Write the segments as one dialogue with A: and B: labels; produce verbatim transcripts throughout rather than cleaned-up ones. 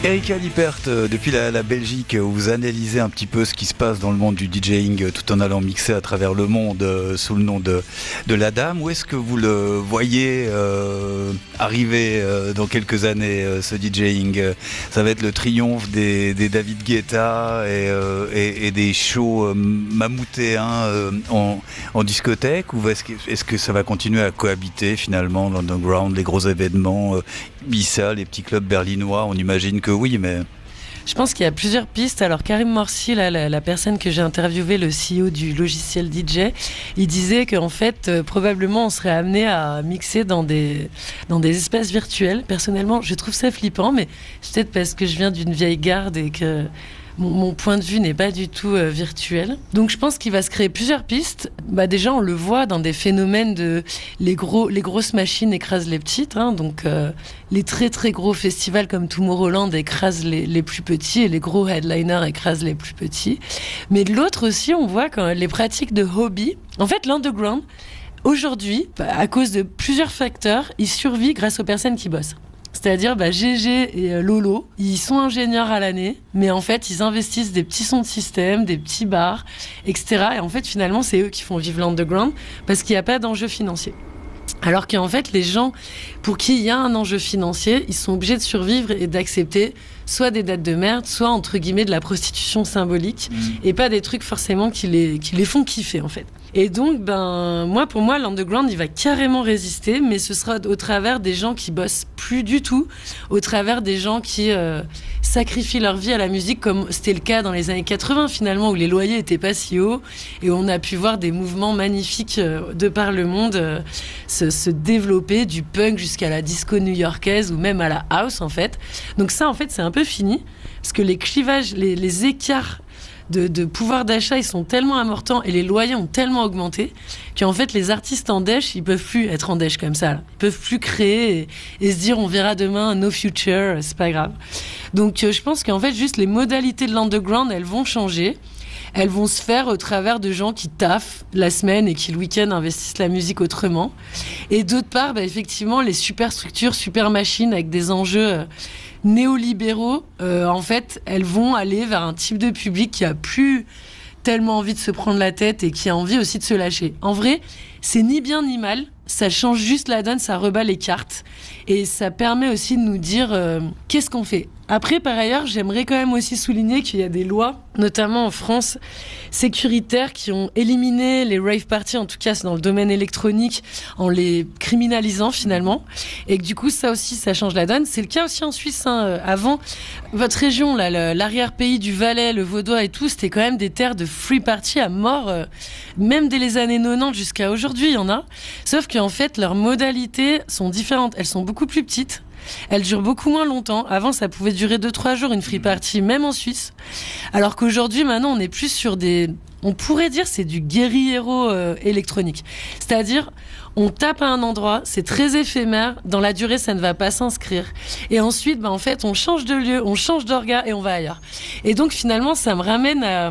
A: Erika Lippert, euh, depuis la, la Belgique, où vous analysez un petit peu ce qui se passe dans le monde du DJing euh, tout en allant mixer à travers le monde euh, sous le nom de, de la Dame. Où est-ce que vous le voyez euh, arriver euh, dans quelques années, euh, ce DJing? Ça va être le triomphe des, des David Guetta et, euh, et, et des shows euh, mammoutéens euh, en, en discothèque, ou est-ce que, est-ce que ça va continuer à cohabiter finalement l'underground, les gros événements, euh, Ibiza, les petits clubs berlinois? On imagine que oui, mais...
B: Je pense qu'il y a plusieurs pistes. Alors Karim Morsi, là, la, la personne que j'ai interviewée, le C E O du logiciel D J, il disait qu'en fait, euh, probablement, on serait amené à mixer dans des, dans des espaces virtuels. Personnellement, je trouve ça flippant, mais c'est peut-être parce que je viens d'une vieille garde et que mon, mon point de vue n'est pas du tout euh, virtuel. Donc je pense qu'il va se créer plusieurs pistes. Bah, déjà, on le voit dans des phénomènes de... Les, gros, les grosses machines écrasent les petites. Hein, donc euh, les très très gros festivals comme Tomorrowland écrasent les, les plus petits et les gros headliners écrasent les plus petits. Mais de l'autre aussi, on voit quand les pratiques de hobby... En fait, l'underground, aujourd'hui, bah, à cause de plusieurs facteurs, il survit grâce aux personnes qui bossent. C'est-à-dire bah, G G et euh, Lolo, ils sont ingénieurs à l'année, mais en fait, ils investissent des petits sons de système, des petits bars, et cetera. Et en fait, finalement, c'est eux qui font vivre l'underground parce qu'il n'y a pas d'enjeu financier. Alors qu'en fait, les gens pour qui il y a un enjeu financier, ils sont obligés de survivre et d'accepter soit des dates de merde, soit entre guillemets de la prostitution symbolique, mmh. et pas des trucs forcément qui les, qui les font kiffer en fait. Et donc, ben, moi, pour moi, l'underground, il va carrément résister, mais ce sera au travers des gens qui bossent plus du tout, au travers des gens qui euh, sacrifient leur vie à la musique, comme c'était le cas dans les années quatre-vingts, finalement, où les loyers étaient pas si hauts, et où on a pu voir des mouvements magnifiques euh, de par le monde euh, se, se développer, du punk jusqu'à la disco new-yorkaise, ou même à la house, en fait. Donc ça, en fait, c'est un peu fini, parce que les clivages, les, les écarts De, de pouvoir d'achat, ils sont tellement importants et les loyers ont tellement augmenté qu'en fait les artistes en dèche, ils peuvent plus être en dèche comme ça là. Ils peuvent plus créer et, et se dire on verra demain, no future, c'est pas grave. Donc euh, je pense qu'en fait juste les modalités de l'underground, elles vont changer. Elles vont se faire au travers de gens qui taffent la semaine et qui le week-end investissent la musique autrement. Et d'autre part, bah, effectivement, les super structures, super machines avec des enjeux euh, néolibéraux, euh, en fait, elles vont aller vers un type de public qui a plus tellement envie de se prendre la tête et qui a envie aussi de se lâcher. En vrai, c'est ni bien ni mal, ça change juste la donne, ça rebat les cartes et ça permet aussi de nous dire euh, qu'est-ce qu'on fait. Après, par ailleurs, j'aimerais quand même aussi souligner qu'il y a des lois, notamment en France, sécuritaires qui ont éliminé les rave parties, en tout cas c'est dans le domaine électronique, en les criminalisant finalement. Et que du coup, ça aussi, ça change la donne. C'est le cas aussi en Suisse. Hein. Avant, votre région, là, l'arrière-pays du Valais, le Vaudois et tout, c'était quand même des terres de free party à mort, euh, même dès les années quatre-vingt-dix jusqu'à aujourd'hui, il y en a. Sauf qu'en fait, leurs modalités sont différentes. Elles sont beaucoup plus petites. Elle dure beaucoup moins longtemps. Avant, ça pouvait durer deux trois jours, une free party, même en Suisse. Alors qu'aujourd'hui, maintenant, on est plus sur des... On pourrait dire c'est du guérillero euh, électronique. C'est-à-dire, on tape à un endroit, c'est très éphémère. Dans la durée, ça ne va pas s'inscrire. Et ensuite, bah, en fait, on change de lieu, on change d'orga et on va ailleurs. Et donc, finalement, ça me ramène à...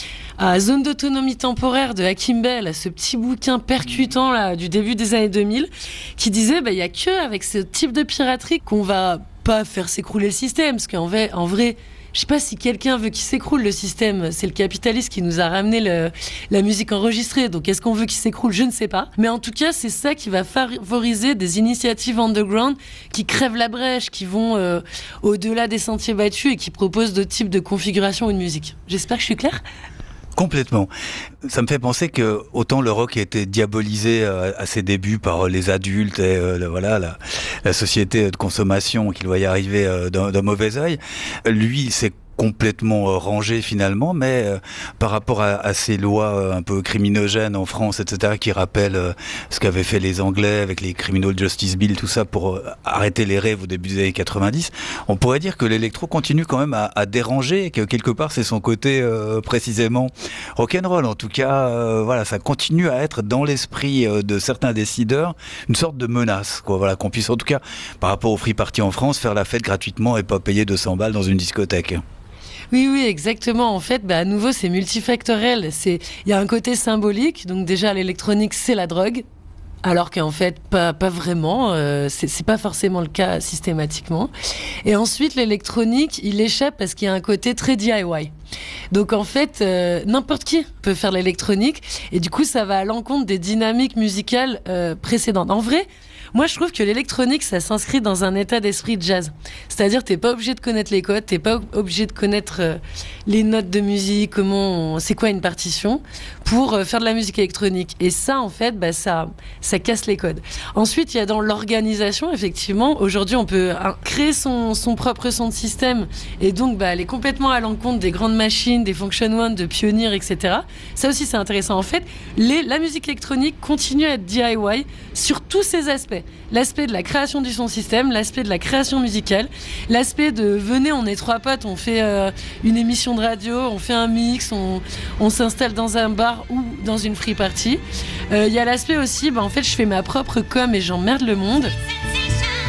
B: à Zone d'autonomie temporaire de Hakim Bell, à ce petit bouquin percutant là, du début des années deux mille, qui disait bah, y a que avec ce type de piraterie qu'on va pas faire s'écrouler le système, parce qu'en vrai, en vrai je sais pas si quelqu'un veut qu'il s'écroule le système, c'est le capitalisme qui nous a ramené le, la musique enregistrée, donc est-ce qu'on veut qu'il s'écroule, je ne sais pas, mais en tout cas c'est ça qui va favoriser des initiatives underground qui crèvent la brèche, qui vont euh, au-delà des sentiers battus et qui proposent d'autres types de configurations ou de musique. J'espère que je suis claire.
A: Complètement. Ça me fait penser que autant le rock a été diabolisé à, à ses débuts par les adultes et euh, le, voilà la, la société de consommation qui le voyait arriver euh, d'un, d'un mauvais œil, lui c'est complètement euh, rangé finalement, mais euh, par rapport à, à ces lois euh, un peu criminogènes en France, et cetera, qui rappellent euh, ce qu'avaient fait les Anglais avec les Criminal Justice Bill, tout ça pour euh, arrêter les rêves au début des années quatre-vingt-dix, on pourrait dire que l'électro continue quand même à, à déranger et que quelque part c'est son côté euh, précisément rock'n'roll. En tout cas, euh, voilà, ça continue à être dans l'esprit euh, de certains décideurs une sorte de menace, quoi. Voilà, qu'on puisse en tout cas, par rapport aux free party en France, faire la fête gratuitement et pas payer deux cents balles dans une discothèque.
B: Oui, oui, exactement. En fait, bah, à nouveau, c'est multifactoriel. C'est... Il y a un côté symbolique. Donc déjà, l'électronique, c'est la drogue. alors qu'en fait pas pas vraiment. Euh, c'est, c'est pas forcément le cas systématiquement. Et ensuite l'électronique, il échappe parce qu'il y a un côté très D I Y. Donc en fait, euh, n'importe qui peut faire l'électronique et du coup ça va à l'encontre des dynamiques musicales euh, précédentes. En vrai, moi je trouve que l'électronique ça s'inscrit dans un état d'esprit de jazz. C'est-à-dire t'es pas obligé de connaître les codes, t'es pas obligé de connaître euh, les notes de musique, comment on, c'est quoi une partition pour euh, faire de la musique électronique. Et ça en fait, bah, ça, ça casse les codes. Ensuite il y a dans l'organisation effectivement, aujourd'hui on peut hein, créer son, son propre son de système et donc bah, aller complètement à l'encontre des grandes machines, des Function One, de Pioneer, et cetera. Ça aussi, c'est intéressant. En fait, les, la musique électronique continue à être D I Y sur tous ces aspects. L'aspect de la création du son système, l'aspect de la création musicale, l'aspect de venez, on est trois potes, on fait euh, une émission de radio, on fait un mix, on, on s'installe dans un bar ou dans une free party. Il euh, y a l'aspect aussi, bah, en fait, je fais ma propre com et j'emmerde le monde.